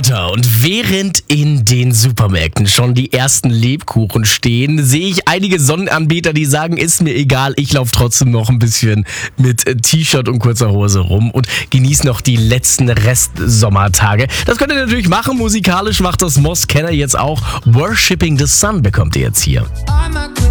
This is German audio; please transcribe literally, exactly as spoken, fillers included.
Wetter und während in den Supermärkten schon die ersten Lebkuchen stehen, sehe ich einige Sonnenanbeter, die sagen, ist mir egal, ich laufe trotzdem noch ein bisschen mit T-Shirt und kurzer Hose rum und genieße noch die letzten Restsommertage. Das könnt ihr natürlich machen, musikalisch macht das Mos Kenner jetzt auch. Worshipping the Sun bekommt ihr jetzt hier.